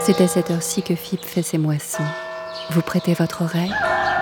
C'est à cette heure-ci que Fipe fait ses moissons. Vous prêtez votre oreille ?